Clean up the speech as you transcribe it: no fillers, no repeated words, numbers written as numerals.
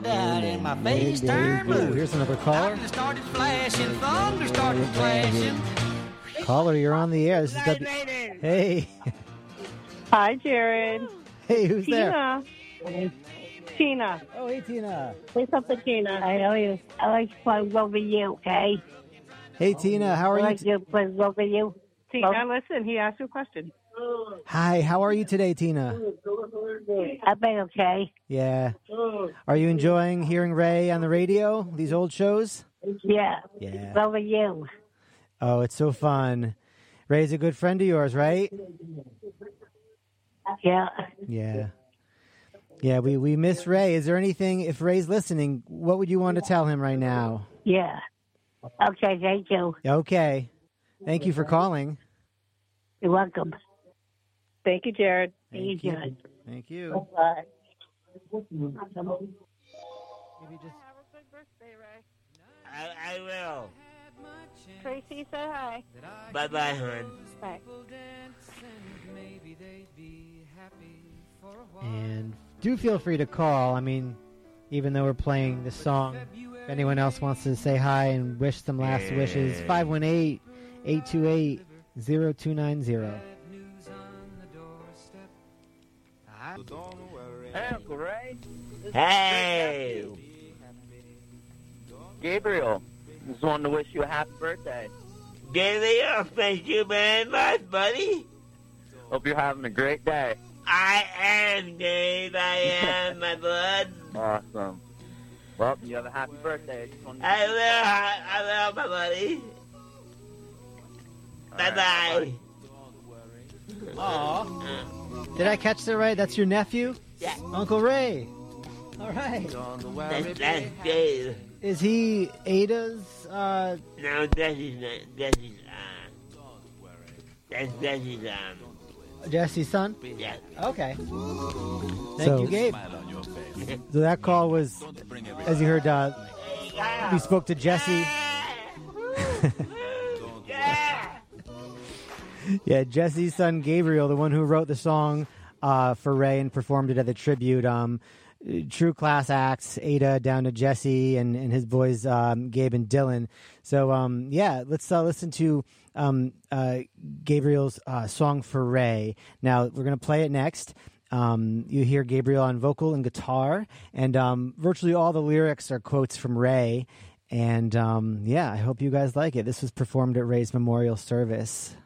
found out and my face turned blue. Here's another caller. Lightning started flashing, thunder started crashing. Caller, you're on the air. This is Hey. Hi, Jared. Hey, who's there? Tina. Oh, hey, Tina. Say something, Tina. I know you. I like to play over you, okay? Hey, Tina, how are you? I like to play over you. Tina, listen, he asked you a question. Hi, how are you today, Tina? I've been okay. Yeah. Are you enjoying hearing Ray on the radio, these old shows? Yeah. Yeah. Over you. Oh, it's so fun. Ray's a good friend of yours, right? Yeah. Yeah. Yeah, we miss Ray. Is there anything, if Ray's listening, what would you want to tell him right now? Yeah. Okay, thank you. Okay. Thank you for calling. You're welcome. Thank you, Jared. Thank you. Thank you. Bye. Maybe just... Have a good birthday, Ray. I will. Tracy, say hi. Bye-bye, hon. Bye. And do feel free to call. I mean, even though we're playing this song, if anyone else wants to say hi and wish some last wishes, 518-828-0290. Hey, Uncle Ray. Hey! Gabriel. Just wanted to wish you a happy birthday. Gabriel, thank you very much, buddy. Hope you're having a great day. I am, Gabe. I am, my bud. Awesome. Well, you have a happy birthday. I will, my buddy. Bye-bye. Aw. Did I catch that right? That's your nephew? Yeah. Uncle Ray. All right. That's Dave. Is he Ada's? No, Jesse's not. That's Jesse's, Jesse's son? yeah. Okay. Thank you, Gabe. So that call was, as you heard, we spoke to Jesse. Yeah, Jesse's son Gabriel, the one who wrote the song for Ray and performed it at the tribute. True class acts, Ada down to Jesse and his boys, Gabe and Dylan. So, yeah, let's listen to Gabriel's song for Ray. Now, we're going to play it next. You hear Gabriel on vocal and guitar, and virtually all the lyrics are quotes from Ray. And, yeah, I hope you guys like it. This was performed at Ray's memorial service.